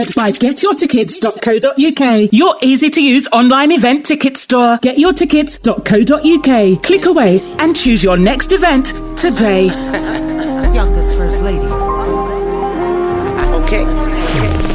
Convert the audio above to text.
By getyourtickets.co.uk, your easy-to-use online event ticket store. Getyourtickets.co.uk. Click away and choose your next event today. Youngest First Lady. Okay.